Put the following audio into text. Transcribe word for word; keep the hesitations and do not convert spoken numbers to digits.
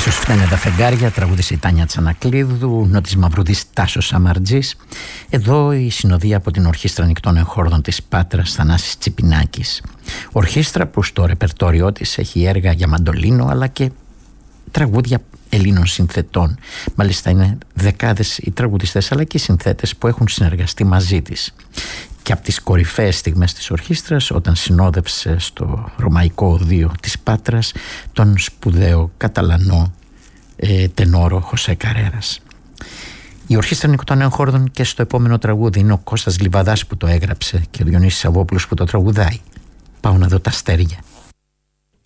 Ίσως φταίνε τα φεγγάρια, τραγούδισε η Τάνια Τσανακλείδου, Νότης Μαυρουδής, Τάσος Σαμαρτζής. Εδώ η συνοδεία από την Ορχήστρα Νικτών Εγχόρδων της Πάτρας, Θανάσης Τσιπινάκης. Ορχήστρα που στο ρεπερτόριό της έχει έργα για μαντολίνο αλλά και τραγούδια Ελλήνων συνθετών. Μάλιστα είναι δεκάδες οι τραγουδιστές αλλά και οι συνθέτες που έχουν συνεργαστεί μαζί της. Και από τις κορυφαίες στιγμές της ορχήστρας, όταν συνόδευσε στο Ρωμαϊκό Οδείο της Πάτρας τον σπουδαίο Καταλανό ε, τενόρο Χωσέ Καρέρας. Η Ορχήστρα Νικτών Εγχόρδων και στο επόμενο τραγούδι είναι ο Κώστας Λιβαδάς που το έγραψε και ο Διονύσης Σαββόπουλος που το τραγουδάει. Πάω να δω τα αστέρια.